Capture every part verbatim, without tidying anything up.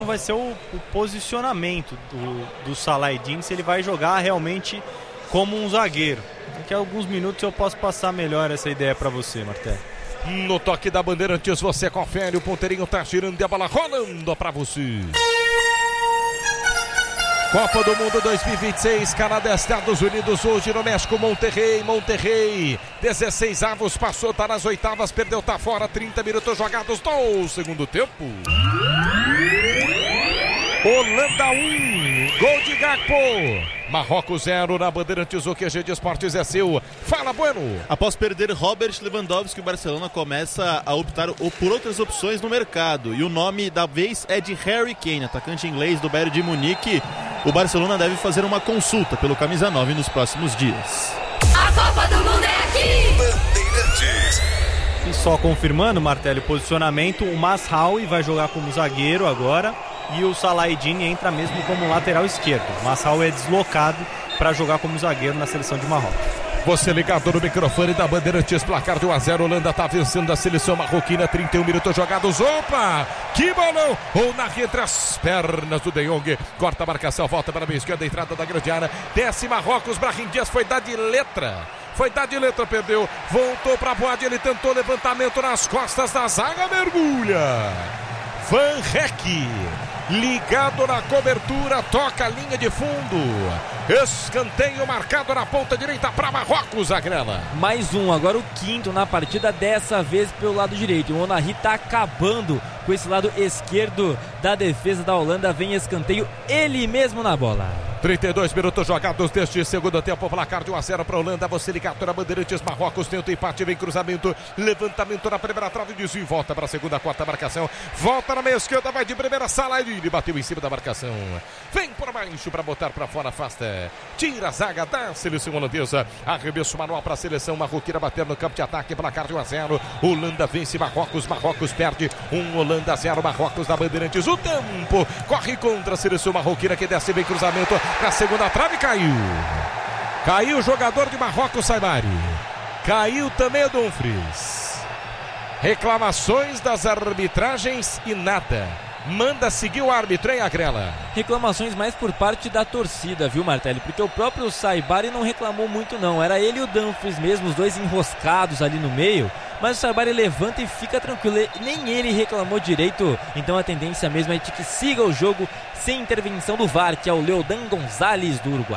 vai ser o, o posicionamento do, do Salah-Eddin, se ele vai jogar realmente como um zagueiro. Daqui a alguns minutos eu posso passar melhor essa ideia para você, Martelo. No toque da Bandeirantes você confere, o ponteirinho tá girando e a bola rolando para você. Copa do Mundo dois mil e vinte e seis, Canadá, Estados Unidos, hoje no México, Monterrey, Monterrey, dezesseis avos, passou, tá nas oitavas, perdeu, tá fora, trinta minutos jogados no segundo tempo. Holanda um, gol de Gakpo. Marrocos zero na Bandeirantes, o Q G de Esportes é seu. Fala, Bueno. Após perder Robert Lewandowski, o Barcelona começa a optar por outras opções no mercado. E o nome da vez é de Harry Kane, atacante inglês do Bayern de Munique. O Barcelona deve fazer uma consulta pelo camisa nove nos próximos dias. A Copa do Mundo é aqui! Bandeirantes. E só confirmando, Martelo, o posicionamento, o Mazraoui vai jogar como zagueiro agora. E o Salah-Eddin entra mesmo como lateral esquerdo. O Mazraoui é deslocado para jogar como zagueiro na seleção de Marrocos. Você ligado no microfone da Bandeirantes, placar de um a zero, Holanda está vencendo a seleção marroquina, trinta e um minutos jogados, opa, que bolão, ou na entre as pernas do De Jong, corta a marcação, volta para a esquerda, entrada da grande área, desce Marrocos, Brahim Dias foi dar de letra, foi dar de letra, perdeu, voltou para a boade, ele tentou levantamento nas costas da zaga, mergulha, Van Heck, ligado na cobertura, toca a linha de fundo, escanteio marcado na ponta direita para Marrocos, Agrela. Mais um, agora o quinto na partida, dessa vez pelo lado direito. O Onari está acabando com esse lado esquerdo da defesa da Holanda, vem escanteio, ele mesmo na bola. trinta e dois minutos jogados deste segundo tempo, placar de um a zero para a Holanda, você ligado na Bandeirantes, Marrocos tenta o empate, vem cruzamento, levantamento na primeira trave, desvio, volta para a segunda, quarta marcação, volta na meia esquerda, vai de primeira, Salah, ele bateu em cima da marcação, vem por baixo para botar para fora, afasta, tira a zaga da seleção holandesa, arremesso manual para a seleção marroquina, bater no campo de ataque, placar de um a zero, Holanda vence Marrocos, Marrocos perde, um Holanda zero, Marrocos na Bandeirantes, o tempo corre contra a seleção marroquina que desce, vem cruzamento, na segunda trave, caiu. Caiu o jogador de Marrocos, Saibari. Caiu também o Dumfries. Reclamações das arbitragens e nada. Manda seguir o árbitro, hein, Agrela? Reclamações mais por parte da torcida, viu, Martelli? Porque o próprio Saibari não reclamou muito, não. Era ele e o Dumfries mesmo, os dois enroscados ali no meio. Mas o Saibari levanta e fica tranquilo. Nem ele reclamou direito. Então a tendência mesmo é de que siga o jogo sem intervenção do V A R, que é o Leodan Gonzalez do Uruguai.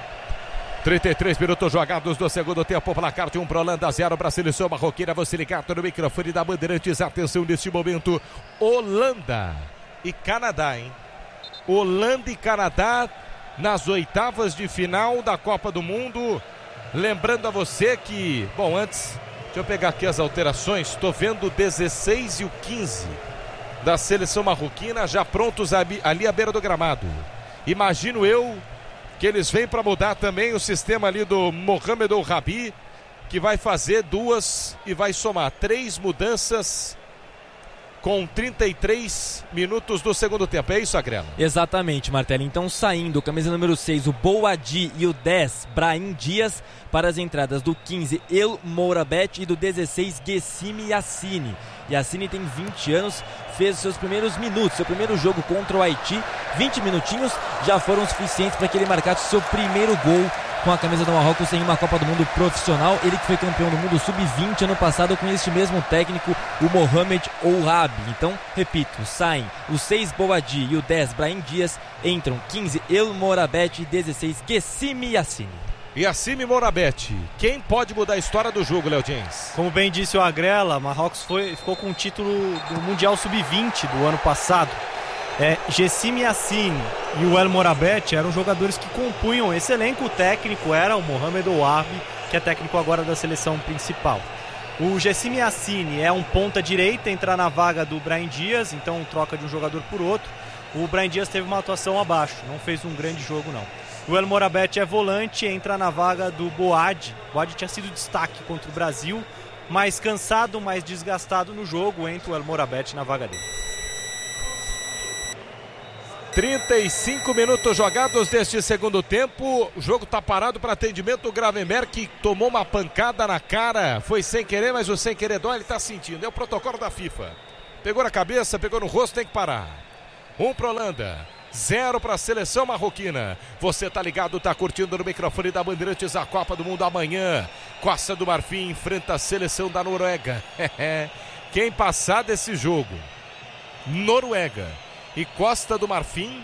trinta e três minutos jogados do segundo tempo, placar de um para Holanda, zero para a seleção marroquina. Você ligado no microfone da Bandeirantes, atenção neste momento, Holanda e Canadá, hein? Holanda e Canadá nas oitavas de final da Copa do Mundo. Lembrando a você que, bom, antes, deixa eu pegar aqui as alterações, estou vendo o dezesseis e o quinze da seleção marroquina já prontos ali à beira do gramado. Imagino eu que eles vêm para mudar também o sistema ali do Mohamed El Rabi, que vai fazer duas e vai somar três mudanças com trinta e três minutos do segundo tempo. É isso, Agrela? Exatamente, Martelo. Então, saindo, camisa número seis, o Boadi, e o dez, Brahim Dias, para as entradas do quinze, El Mourabet, e do dezesseis, Guessimi Yassine. Yassine tem vinte anos, fez seus primeiros minutos, seu primeiro jogo contra o Haiti, vinte minutinhos já foram suficientes para que ele marcasse seu primeiro gol com a camisa do Marrocos em uma Copa do Mundo profissional. Ele que foi campeão do mundo sub vinte ano passado com este mesmo técnico, o Mohamed Ouabi. Então, repito, saem o seis, Boadi, e o dez, Brahim Dias, entram quinze, El Mourabet, e dezesseis, Guessimi Yassine. Yassine Mourabet, quem pode mudar a história do jogo, Léo Jens? Como bem disse o Agrela, Marrocos foi, ficou com o título do Mundial sub vinte do ano passado. É, Guessimi Yassine e o El Mourabet eram jogadores que compunham esse elenco. O técnico era o Mohamed Ouabi, que é técnico agora da seleção principal. O Guessimi Yassine é um ponta direita, entrar na vaga do Brahim Dias, então troca de um jogador por outro. O Brahim Dias teve uma atuação abaixo, não fez um grande jogo não. O El Mourabet é volante, entra na vaga do Boadi. Boadi tinha sido destaque contra o Brasil, mais cansado, mais desgastado no jogo, entra o El Mourabet na vaga dele. trinta e cinco minutos jogados deste segundo tempo. O jogo está parado para atendimento. O Gravenberg, que tomou uma pancada na cara, foi sem querer, mas o sem querer dói, ele está sentindo. É o protocolo da FIFA. Pegou na cabeça, pegou no rosto, tem que parar. um para a Holanda, zero para a seleção marroquina. Você tá ligado, tá curtindo no microfone da Bandeirantes a Copa do Mundo amanhã. Costa do Marfim enfrenta a seleção da Noruega. Quem passar desse jogo, Noruega e Costa do Marfim,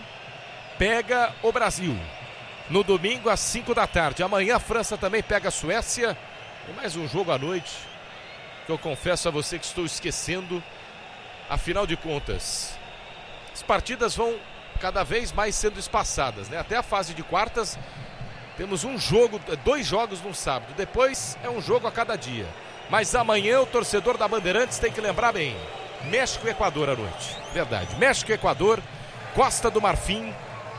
pega o Brasil. No domingo às cinco da tarde. Amanhã a França também pega a Suécia. E mais um jogo à noite, que eu confesso a você que estou esquecendo. Afinal de contas, as partidas vão cada vez mais sendo espaçadas, né? Até a fase de quartas temos um jogo, dois jogos no sábado. Depois é um jogo a cada dia. Mas amanhã o torcedor da Bandeirantes tem que lembrar bem. México e Equador à noite. Verdade. México e Equador, Costa do Marfim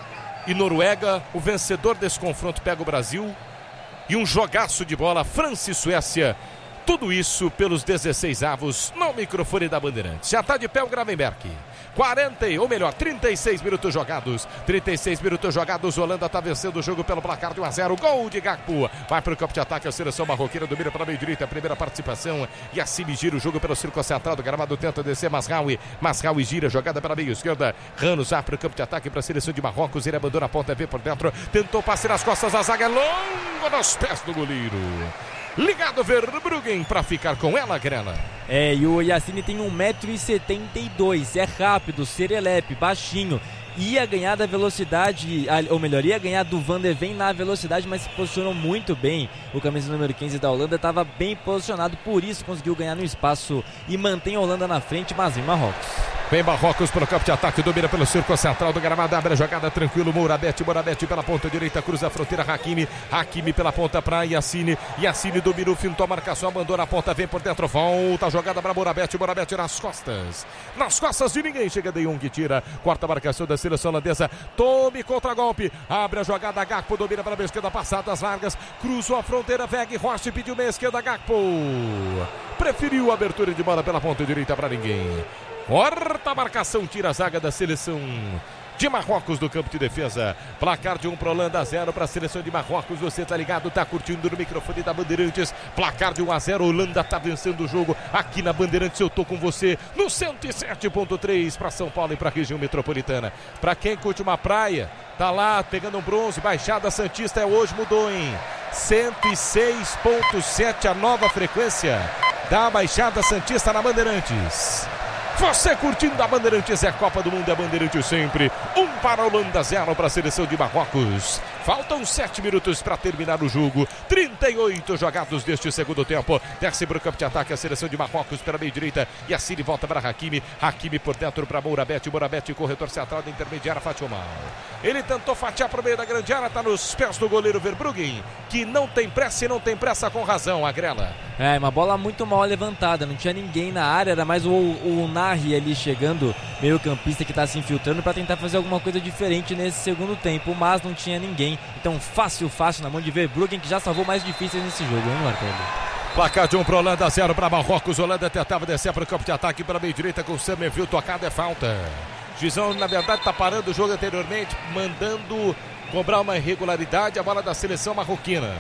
e Noruega. O vencedor desse confronto pega o Brasil. E um jogaço de bola, França e Suécia. Tudo isso pelos dezesseis avos no microfone da Bandeirantes. Já está de pé o Gravenberg. quarenta, ou melhor, trinta e seis minutos jogados. trinta e seis minutos jogados. Holanda está vencendo o jogo pelo placar de um a zero. Gol de Gakpo. Vai para o campo de ataque. A seleção marroquina domina para a meio direita. A primeira participação. E assim gira o jogo pelo círculo central do gramado. Tenta descer Masraoui. Masraoui gira. Jogada para a meio esquerda. Ramos vai para o campo de ataque para a seleção de Marrocos. Ele abandona a ponta. Vê por dentro. Tentou passe nas costas. A zaga é longa nos pés do goleiro. Ligado Verbruggen para ficar com ela, Grela. É, e o Yassine tem um metro e setenta e dois, é rápido, serelepe, baixinho. Ia ganhar da velocidade, ou melhor, ia ganhar do Van de Ven na velocidade, mas se posicionou muito bem. O camisa número quinze da Holanda estava bem posicionado, por isso conseguiu ganhar no espaço e mantém a Holanda na frente, mas em Marrocos. Vem Marrocos pelo campo de ataque, domina pelo círculo central do gramado, abre a jogada tranquilo, Mourabete, Mourabete pela ponta direita, cruza a fronteira, Hakimi, Hakimi pela ponta para Yassine, Yassine domina o fintou a marcação, abandona a ponta, vem por dentro, volta a jogada para Mourabete, Mourabete nas costas, nas costas de ninguém, chega De Jong, tira, quarta marcação da seleção holandesa, tome contra-golpe, abre a jogada, Gakpo domina pela esquerda, passadas largas, cruzou a fronteira, Weghorst pediu meia esquerda, Gakpo, preferiu a abertura de bola pela ponta direita para ninguém. Corta a marcação, tira a zaga da seleção de Marrocos do campo de defesa. Placar de um para Holanda, zero para a seleção de Marrocos. Você tá ligado, tá curtindo no microfone da Bandeirantes. Placar de um a zero, Holanda tá vencendo o jogo. Aqui na Bandeirantes eu tô com você no cento e sete ponto três para São Paulo e para a região metropolitana. Para quem curte uma praia, tá lá pegando um bronze, Baixada Santista é hoje, mudou, hein? cento e seis ponto sete a nova frequência da Baixada Santista na Bandeirantes. Você curtindo a Bandeirantes, é a Copa do Mundo, é a Bandeirantes sempre. Um para a Holanda, zero para a seleção de Marrocos. Faltam sete minutos para terminar o jogo. trinta e oito jogados deste segundo tempo. Desce para o campo de ataque a seleção de Marrocos pela meia direita. E a Cine volta para Hakimi. Hakimi por dentro para Mourabete. Mourabete, corredor central da intermediária, fatiou mal. Ele tentou fatiar para o meio da grande área. Está nos pés do goleiro Verbruggen, que não tem pressa e não tem pressa com razão, a Grela. É, uma bola muito mal levantada. Não tinha ninguém na área. Era mais o, o Narri ali chegando, meio campista que está se infiltrando para tentar fazer alguma coisa diferente nesse segundo tempo. Mas não tinha ninguém. Então fácil, fácil na mão de Verbruggen, que já salvou mais difíceis nesse jogo, hein, Marcelo? Placar de um para Holanda, zero para Marrocos. Holanda tentava descer para o campo de ataque pela meia direita com o Summerville, tocada é falta. Juizão, na verdade, está parando o jogo anteriormente, mandando cobrar uma irregularidade, a bola da seleção marroquina.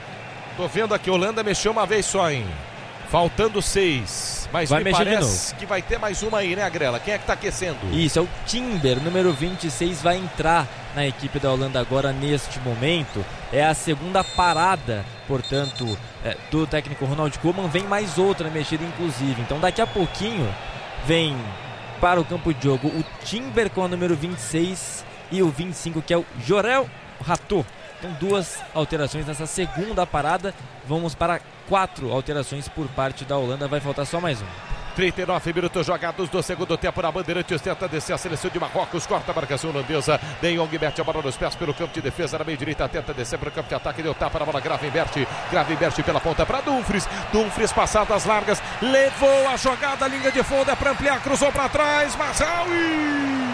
Tô vendo aqui, Holanda mexeu uma vez só, hein? Faltando seis. Mas vai me mexer parece que vai ter mais uma aí, né, Grela? Quem é que tá aquecendo? Isso, é o Timber, número vinte e seis, vai entrar na equipe da Holanda agora neste momento. É a segunda parada, portanto, é, do técnico Ronald Koeman. Vem mais outra mexida, inclusive. Então daqui a pouquinho vem para o campo de jogo o Timber com o número vinte e seis e o vinte e cinco, que é o Jorel Rato. Então duas alterações nessa segunda parada. Vamos para quatro alterações por parte da Holanda. Vai faltar só mais um. trinta e nove minutos jogados do segundo tempo na Bandeirantes. Tenta descer a seleção de Marrocos. Corta a marcação holandesa. De Jong mete a bola nos pés pelo campo de defesa. Na meia direita tenta descer para o campo de ataque. Deu tapa na bola. Gravenberch. Gravenberch pela ponta para Dumfries. Dumfries passadas largas. Levou a jogada. Linha de fundo. É para ampliar. Cruzou para trás. Masraoui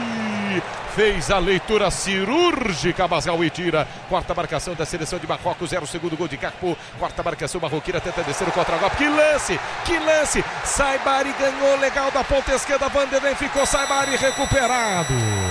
fez a leitura cirúrgica. Masraoui tira. Quarta marcação da seleção de Marrocos. Era o segundo gol de Gakpo. Quarta marcação marroquina. Tenta descer o contra-golpe. Que lance! Que lance! Saibari ganhou legal da ponta esquerda. Van de Ven ficou. Saibari recuperado.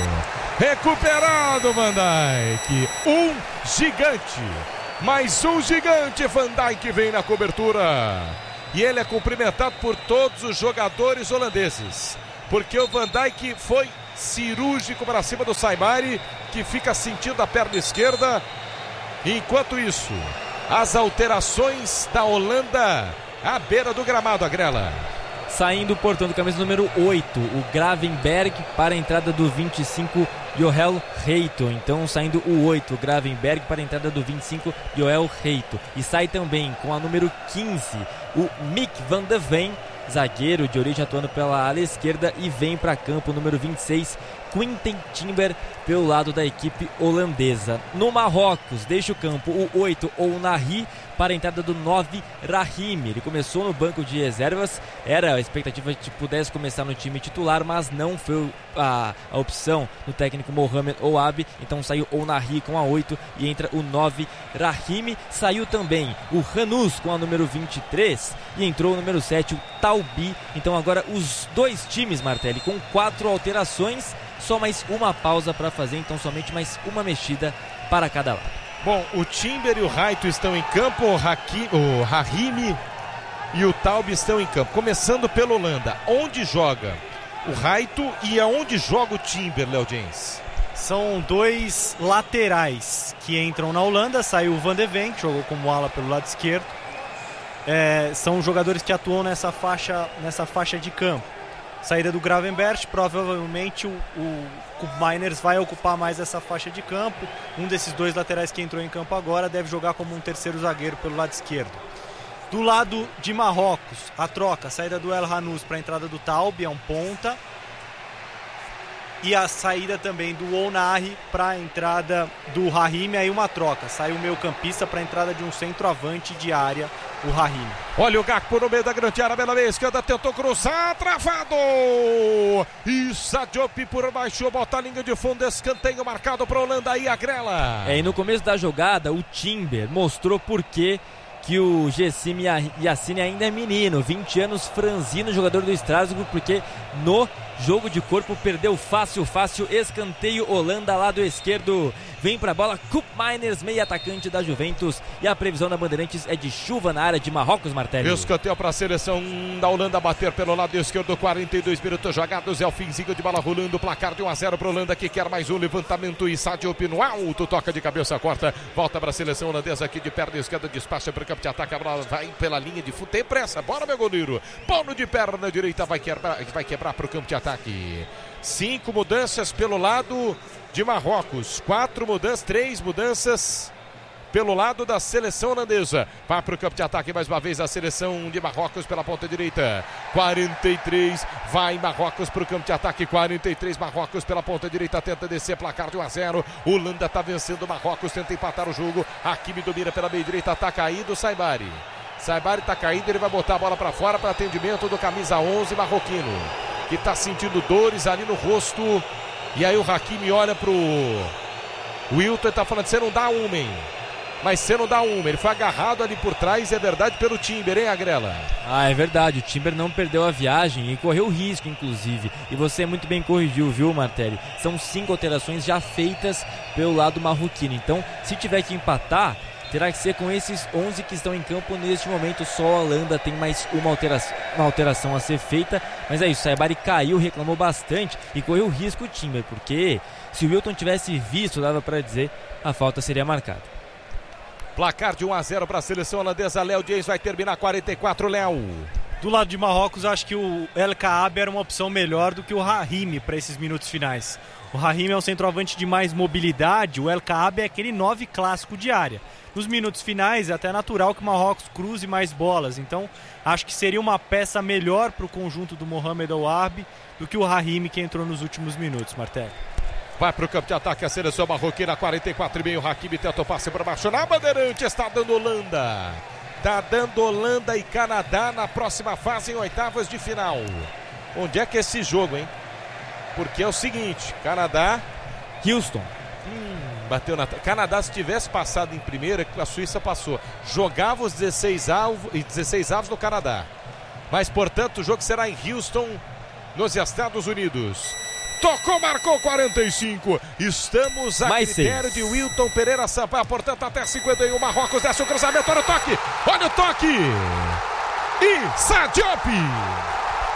Recuperado, Van Dijk. Um gigante. Mais um gigante. Van Dijk vem na cobertura. E ele é cumprimentado por todos os jogadores holandeses. Porque o Van Dijk foi cirúrgico para cima do Saibari, que fica sentindo a perna esquerda. Enquanto isso, as alterações da Holanda à beira do gramado, Agrela. Saindo, portanto, camisa número oito, o Gravenberg, para a entrada do vinte e cinco, Joel Reito. Então, saindo o oito, o Gravenberg, para a entrada do vinte e cinco, Joel Reito. E sai também com a número quinze, o Mick van de Ven, zagueiro de origem, atuando pela ala esquerda, e vem para campo o número vinte e seis, Quinten Timber, pelo lado da equipe holandesa. No Marrocos, deixa o campo o oito, Ounahi, para a entrada do nove, Rahimi. Ele começou no banco de reservas, era a expectativa de que pudesse começar no time titular, mas não foi a, a opção do técnico Mohamed Ouabi, então saiu Ounahi com a oito e entra o nove, Rahimi. Saiu também o Hanous com a número vinte e três e entrou o número sete, o Taubi. Então agora os dois times, Martelli, com quatro alterações, só mais uma pausa para fazer, então somente mais uma mexida para cada lado. Bom, o Timber e o Raito estão em campo, o, Haki, o Rahimi e o Taubi estão em campo. Começando pela Holanda, onde joga o Raito e aonde joga o Timber, Léo Jens? São dois laterais que entram na Holanda. Saiu o Van de Ven, que jogou como ala pelo lado esquerdo. É, são jogadores que atuam nessa faixa, nessa faixa de campo. Saída do Gravenberch, provavelmente o, o, o Miners vai ocupar mais essa faixa de campo. Um desses dois laterais que entrou em campo agora deve jogar como um terceiro zagueiro pelo lado esquerdo. Do lado de Marrocos, a troca, saída do El Hanous para a entrada do Taubi, é um ponta. E a saída também do Ounahi para a entrada do Rahimi, aí uma troca. Sai o meio campista para a entrada de um centroavante de área, o Rahimi. Olha o Gakpo no meio da grande área, pela meia esquerda, tentou cruzar, travado! E Diop por baixo, bota a linha de fundo, escanteio marcado para a Holanda, aí a Grela. É, e no começo da jogada, o Timber mostrou por que que o Gessim Yassine ainda é menino, vinte anos, franzino, jogador do Strasbourg, porque no jogo de corpo perdeu fácil, fácil, escanteio, Holanda, lado esquerdo, vem pra bola, Koop Miners, meio atacante da Juventus, e a previsão da Bandeirantes é de chuva na área de Marrocos, Martelli. Escanteio para a seleção da Holanda bater pelo lado esquerdo, quarenta e dois minutos jogados, é o finzinho de bola rolando, placar de um a zero para a Holanda, que quer mais um levantamento, e Diop no alto, toca de cabeça, corta, volta para a seleção holandesa aqui de perna esquerda, despacha para o campo de ataque, a bola vai pela linha de fundo, tem pressa, bora meu goleiro, pano de perna direita, vai quebrar, vai quebrar para o campo de ataque. Cinco mudanças pelo lado de Marrocos, quatro mudanças, três mudanças pelo lado da seleção holandesa. Vai para o campo de ataque mais uma vez a seleção de Marrocos pela ponta direita. quarenta e três, vai Marrocos para o campo de ataque. quarenta e três, Marrocos pela ponta direita, tenta descer, placar de um a zero. Holanda está vencendo, Marrocos tenta empatar o jogo. Hakimi domina pela meia direita, está caído Saibari. Saibari está caído, ele vai botar a bola para fora para atendimento do camisa onze marroquino, que está sentindo dores ali no rosto. E aí o Hakimi olha pro Wilton e está falando: você não dá uma, hein? Mas você não dá uma. Ele foi agarrado ali por trás, é verdade, pelo Timber, hein, Agrela? Ah, é verdade. O Timber não perdeu a viagem e correu risco, inclusive. E você muito bem corrigiu, viu, Martelli? São cinco alterações já feitas pelo lado marroquino. Então, se tiver que empatar, terá que ser com esses onze que estão em campo neste momento. Só a Holanda tem mais uma alteração, uma alteração a ser feita. Mas é isso, Saibari caiu, reclamou bastante e correu risco o Timber, porque se o Wilton tivesse visto, dava para dizer, a falta seria marcada. Placar de um a zero para a seleção holandesa. Léo Dias vai terminar quarenta e quatro, Léo. Do lado de Marrocos, acho que o El Kaabi era uma opção melhor do que o Rahimi para esses minutos finais. O Rahimi é um centroavante de mais mobilidade, o El Kaabi é aquele nove clássico de área. Nos minutos finais é até natural que o Marrocos cruze mais bolas, então acho que seria uma peça melhor para o conjunto do Mohamed Ouabi do que o Rahimi, que entrou nos últimos minutos, Martelli. Vai para o campo de ataque a seleção marroquina, quarenta e quatro e meio, o Hakimi tenta o passe para baixo, na Bandeirante, está dando Holanda. Está dando Holanda e Canadá na próxima fase, em oitavas de final. Onde é que é esse jogo, hein? Porque é o seguinte, Canadá... Houston. Hum, bateu na... Canadá, se tivesse passado em primeira, a Suíça passou. Jogava os dezesseis avos, dezesseis avos no Canadá. Mas, portanto, o jogo será em Houston, nos Estados Unidos. Tocou, marcou quarenta e cinco. Estamos a mais critério seis. de Wilton Pereira Sampaio. Portanto, até cinquenta e um. Marrocos desce o cruzamento. Olha o toque. Olha o toque. E Diop.